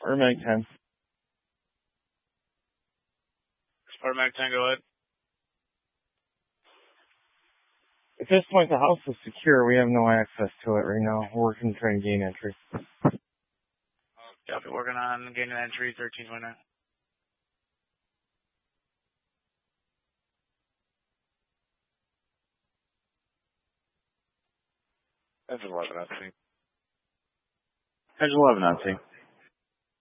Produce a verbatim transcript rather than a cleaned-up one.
Automatic ten. Automatic ten, go ahead. At this point, the house is secure. We have no access to it right now. We're working to try and gain entry. Copy, working on gaining entry, thirteen twenty-nine. Engine eleven on scene. Engine eleven on scene.